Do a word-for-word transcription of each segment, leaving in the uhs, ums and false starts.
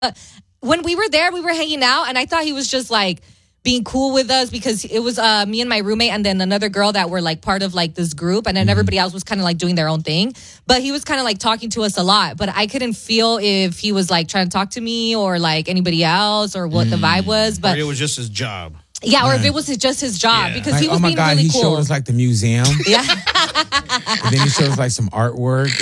when we were there, we were hanging out, and I thought he was just like being cool with us because it was uh, me and my roommate and then another girl that were like part of like this group, and then mm-hmm. everybody else was kind of like doing their own thing. But he was kind of like talking to us a lot, but I couldn't feel if he was like trying to talk to me or like anybody else or what mm. the vibe was. But or it was just his job. Yeah, or if it was just his job, yeah. because like, he was oh my being God, really he cool. showed us like the museum. Yeah. And then he showed us like some artwork.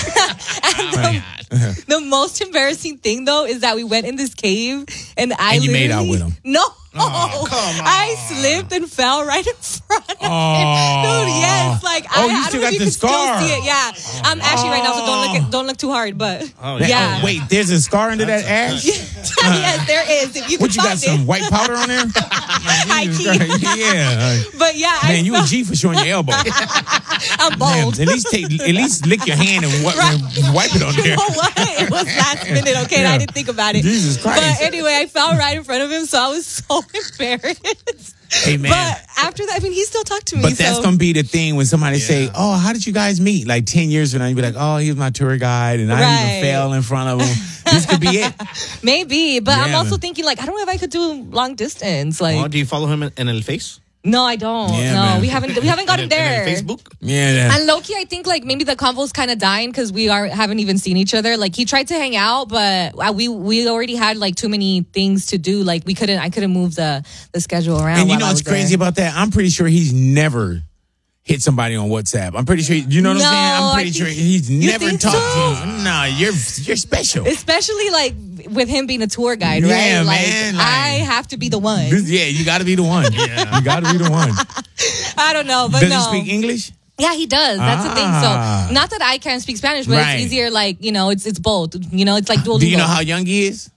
And, and the, the most embarrassing thing though is that we went in this cave and I and you made out with him. No. Oh, come on. I slipped and fell right in front of oh. him. Dude, yes. Like, oh, I, you I still don't know got if you the can scar. still see it. Yeah. Oh. I'm actually right now, so don't look at, don't look too hard. But oh, yeah. yeah. Oh, wait, there's a scar under that ass? Yes, there is. If you can what, you got find some it. white powder on there? High key. Yeah. But yeah. Man, I you felt, a G for showing your elbow. I'm bold. Man, at least take, at least lick your hand and, w- right. and wipe it on there. You know what? It was last minute, okay? Yeah. And I didn't think about it. Jesus Christ. But anyway, I fell right in front of him, so I was so embarrassed. Hey, man. But after that, I mean, he still talked to me. But that's so. going to be the thing when somebody yeah. say, oh, how did you guys meet? Like ten years from now, you'd be like, oh, he was my tour guide and I right. even fell in front of him. This could be it. Maybe. But yeah. I'm also thinking, like, I don't know if I could do long distance. Like, oh, do you follow him in, in El Face? No, I don't. Yeah, no, man. we haven't. We haven't gotten in, there. In Facebook. Yeah, yeah. And low-key, I think like maybe the convo's kind of dying because we are haven't even seen each other. Like he tried to hang out, but we we already had like too many things to do. Like we couldn't. I couldn't move the the schedule around. And you know while I what's was crazy there. about that? I'm pretty sure he's never hit somebody on WhatsApp. I'm pretty sure. You know what No, I'm saying? I'm pretty I sure think- he's you never think talked so? to you. No, you're you're special. Especially like with him being a tour guide, Yeah, right? man, Like, like- I have to be the one. This- yeah, you got to be the one. Yeah. You got to be the one. I don't know, but Does no. he speak English? Yeah, he does. That's Ah. the thing. So, not that I can't speak Spanish, but Right. it's easier. Like you know, it's it's both. You know, it's like dual. Do you know how young he is?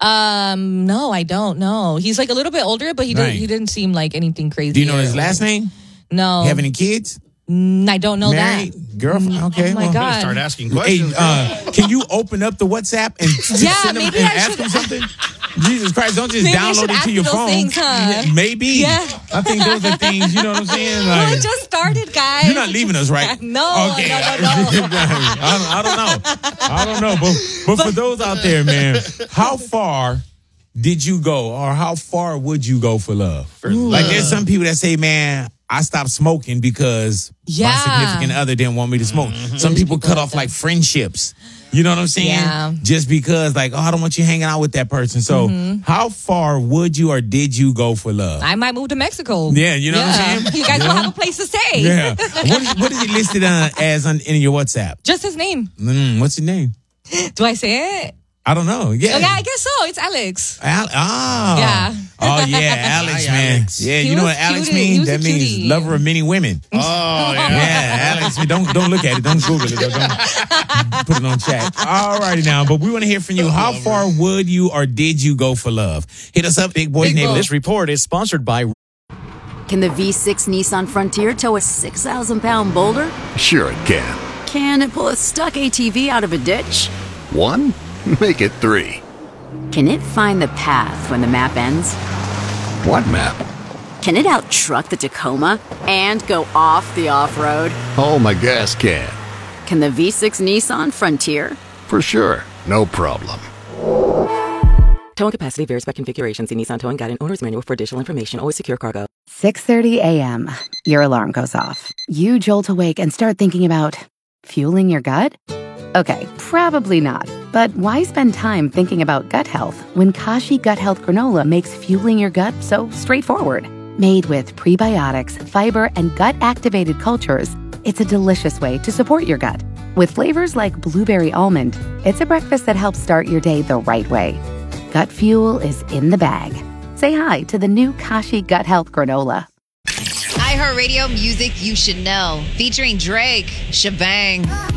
Um, no, I don't know. He's like a little bit older, but he Right. didn't. He didn't seem like anything crazy. Do you know or- his last name? No, You have any kids? Mm, I don't know Married? that. Girlfriend? Okay. Oh my well. God. Start asking Hey, questions. uh, can you open up the WhatsApp and just Yeah, send him maybe and I ask should- him something? Jesus Christ, don't just Maybe I download should it ask to your those phone. things, huh? Yeah, maybe. Yeah. I think those are things, you know what I'm saying? Well, Like, it just started, guys. you're not leaving us, right? No, okay. no, no, no. I, don't, I don't know. I don't know. But, but for those out there, man, how far did you go or how far would you go for love? For Like, love. there's some people that say, man, I stopped smoking because Yeah. my significant other didn't want me to smoke. Some people cut off like friendships. You know what I'm saying? Yeah. Just because, like, oh, I don't want you hanging out with that person. So, how far would you or did you go for love? I might move to Mexico. Yeah, you know what I'm saying? You guys You will know? have a place to stay. Yeah. What is, what is it listed on, as on, in your WhatsApp? Just his name. Mm, what's his name? Do I say it? I don't know. Yeah. Okay, I guess so. It's Alex. Al- oh. Yeah. Oh, yeah, Alex, Hi, man. Alex. Yeah, He you know was what Alex cutie. He means? was a That means cutie. lover of many women. Oh, yeah. Yeah, Alex, don't don't look at it. Don't Google it. Don't put it on chat. All righty now, but we want to hear from you. How far would you or did you go for love? Hit us up, Big Boys Big Neighborhood. This report is sponsored by... Can the V six Nissan Frontier tow a six thousand pound boulder? Sure it can. Can it pull a stuck A T V out of a ditch? One? Make it three. Can it find the path when the map ends? What map? Can it out-truck the Tacoma and go off the off-road? Oh, my gas can. Can the V six Nissan Frontier? For sure. No problem. Towing capacity varies by configuration. See Nissan Towing Guide and Owner's Manual for additional information. Always secure cargo. six thirty a.m. Your alarm goes off. You jolt awake and start thinking about fueling your gut? Okay, probably not. But why spend time thinking about gut health when Kashi Gut Health Granola makes fueling your gut so straightforward? Made with prebiotics, fiber, and gut-activated cultures, it's a delicious way to support your gut. With flavors like blueberry almond, it's a breakfast that helps start your day the right way. Gut fuel is in the bag. Say hi to the new Kashi Gut Health Granola. iHeartRadio music you should know. Featuring Drake, Shebang.